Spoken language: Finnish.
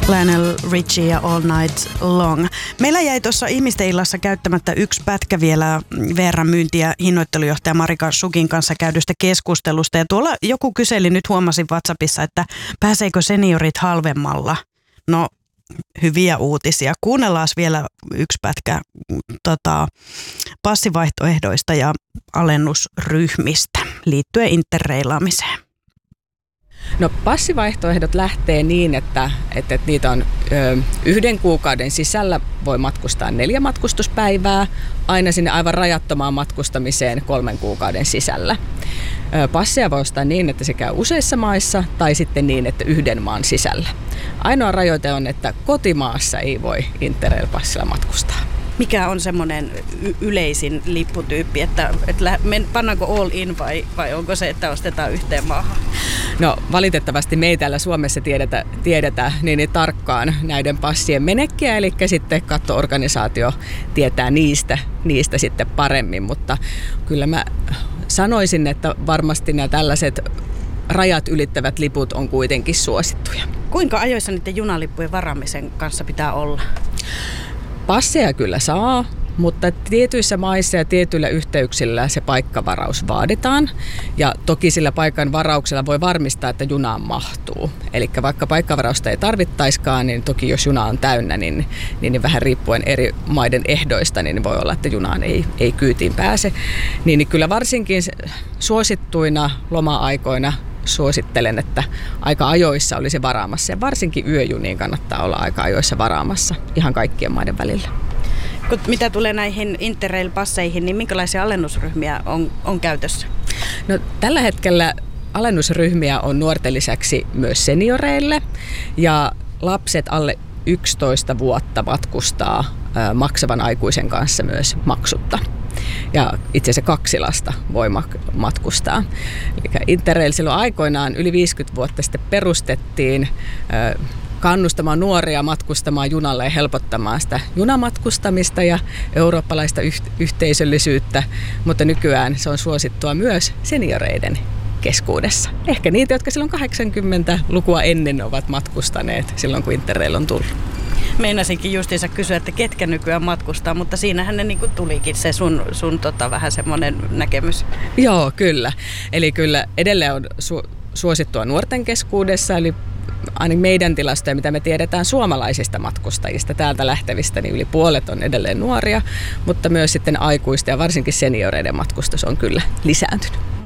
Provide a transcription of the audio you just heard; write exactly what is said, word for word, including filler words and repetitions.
Lionel Richie ja All Night Long. Meillä jäi tuossa ihmisten illassa käyttämättä yksi pätkä vielä verran myynti- ja hinnoittelujohtaja Marika Sukin kanssa käydystä keskustelusta. Ja tuolla joku kyseli, nyt huomasin WhatsAppissa, että pääseekö seniorit halvemmalla? No, hyviä uutisia. Kuunnellaan vielä yksi pätkä tota, passivaihtoehdoista ja alennusryhmistä liittyen interreilaamiseen. No passivaihtoehdot lähtee niin, että, että, että niitä on ö, yhden kuukauden sisällä voi matkustaa neljä matkustuspäivää, aina sinne aivan rajattomaan matkustamiseen kolmen kuukauden sisällä. Ö, passia voi ostaa niin, että se käy useissa maissa tai sitten niin, että yhden maan sisällä. Ainoa rajoite on, että kotimaassa ei voi Interrail-passilla matkustaa. Mikä on semmoinen y- yleisin lipputyyppi, että, että pannaanko all in vai, vai onko se, että ostetaan yhteen maahan? No valitettavasti me ei täällä Suomessa tiedetä, tiedetä niin, niin tarkkaan näiden passien menekkiä, eli sitten kattoorganisaatio tietää niistä, niistä sitten paremmin, mutta kyllä mä sanoisin, että varmasti nämä tällaiset rajat ylittävät liput on kuitenkin suosittuja. Kuinka ajoissa niiden junalippujen varaamisen kanssa pitää olla? Passeja kyllä saa, mutta tietyissä maissa ja tietyillä yhteyksillä se paikkavaraus vaaditaan. Ja toki sillä paikan varauksella voi varmistaa, että junaan mahtuu. Eli vaikka paikkavarausta ei tarvittaiskaan, niin toki jos juna on täynnä, niin, niin vähän riippuen eri maiden ehdoista, niin voi olla, että junaan ei, ei kyytiin pääse. Niin, niin kyllä varsinkin suosittuina loma-aikoina suosittelen, että aika ajoissa olisi varaamassa ja varsinkin yöjuniin kannattaa olla aika ajoissa varaamassa ihan kaikkien maiden välillä. Kun mitä tulee näihin Interrail-passeihin, niin minkälaisia alennusryhmiä on, on käytössä? No, tällä hetkellä alennusryhmiä on nuorten lisäksi myös senioreille ja lapset alle yksitoista vuotta matkustaa ää, maksavan aikuisen kanssa myös maksutta. Ja itse asiassa kaksi lasta voi matkustaa. Eli Interrail silloin aikoinaan yli viisikymmentä vuotta sitten perustettiin kannustamaan nuoria matkustamaan junalle ja helpottamaan sitä junamatkustamista ja eurooppalaista yhteisöllisyyttä, mutta nykyään se on suosittua myös senioreiden keskuudessa. Ehkä niitä, jotka silloin kahdeksankymmentälukua ennen ovat matkustaneet silloin, kun Interrail on tullut. Meinasinkin justiinsa kysyä, että ketkä nykyään matkustaa, mutta siinähän ne niinku tulikin se sun, sun tota, vähän semmoinen näkemys. Joo, kyllä. Eli kyllä edelleen on su- suosittua nuorten keskuudessa, eli ainakin meidän tilastoja, mitä me tiedetään suomalaisista matkustajista täältä lähtevistä, niin yli puolet on edelleen nuoria, mutta myös sitten aikuisten ja varsinkin senioreiden matkustus on kyllä lisääntynyt.